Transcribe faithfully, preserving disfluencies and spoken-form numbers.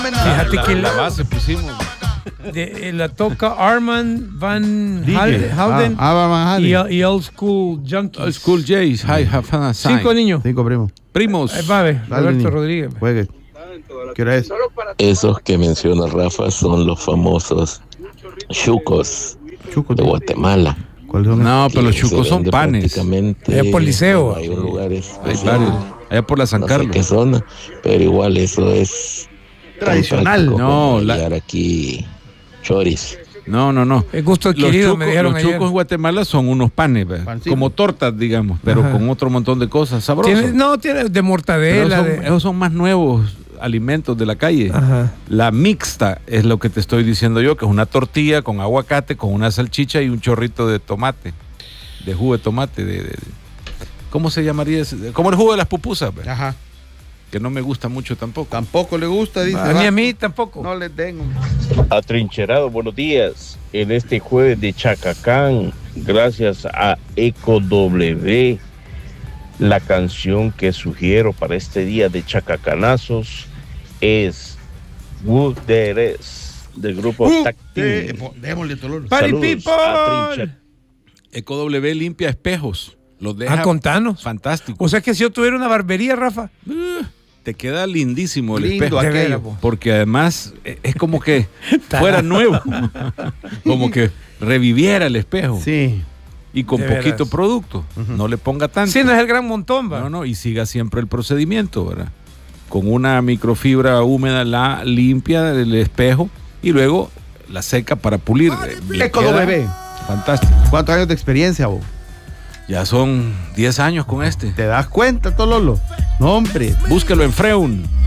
Fíjate la, que la la, base pusimos. de, eh, la toca Armand Van D J. Houten Ah, ah, Van Halen. y, y Old School Junkies. Old School Jays, hi, have fun. Cinco niños. Cinco primos. Primos. Ahí va, ve, Dale, Roberto niño. Rodríguez. Juegue. ¿Qué hora es? Esos que menciona Rafa son los famosos chucos Chucos de Guatemala. ¿Cuáles son? No, pero los que se chucos son vende panes. prácticamente Allá por Liceo. en varios lugares. Hay varios. Allá por la San No sé Carlos. qué zona, pero igual eso es tan Tradicional. práctico No, como la- hallar aquí choris. No, no, no. El gusto Los adquirido, chucos, me dijeron los ayer. chucos en Guatemala son unos panes, ¿verdad? Pancito. Como tortas, digamos, pero Ajá. con otro montón de cosas sabrosas. Tiene- no, tiene de Pero mortadela. son- de- esos son más nuevos alimentos de la calle. Ajá. La mixta es lo que te estoy diciendo yo, que es una tortilla con aguacate, con una salchicha y un chorrito de tomate, de jugo de tomate. De, de- de- ¿Cómo se llamaría ese? Como el jugo de las pupusas, ¿verdad? Ajá. Que no me gusta mucho tampoco. Tampoco le gusta, dice. A mí, a mí tampoco. No le tengo. Atrincherado, buenos días. En este jueves de Chacacán, gracias a EcoW, la canción que sugiero para este día de Chacacanazos es Good Deres, del grupo Uh, Tactín. eh, po- démosle tololo. Party Saludos, people. Atrincher- EcoW limpia espejos. Los deja Ah, contanos. fantástico. O sea que si yo tuviera una barbería, Rafa. Te queda lindísimo el Lindo espejo. De aquello. veras, po. Porque además eh, es como que fuera nuevo. Como que reviviera el espejo. Sí. Y con De poquito veras. producto. No le ponga tanto. Sí, no es el gran montón, va. No, no, y siga siempre el procedimiento, ¿verdad? Con una microfibra húmeda la limpia del espejo y luego la seca para pulir. Le EcoW. queda Fantástico. ¿Cuántos años de experiencia, vos? Ya son diez años con este. ¿Te das cuenta, Tololo? No, hombre. Búsquelo en Freun.